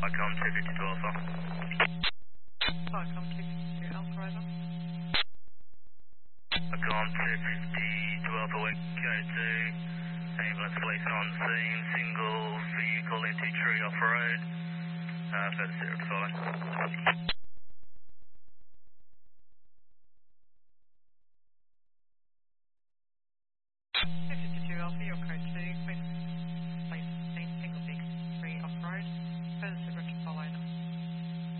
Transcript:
Icon 252 Alpha. Icon 252 Alpha, over. Icon 252 Alpha, wake K2. Ambulance police on scene, single vehicle into tree off road. Further 0 to follow.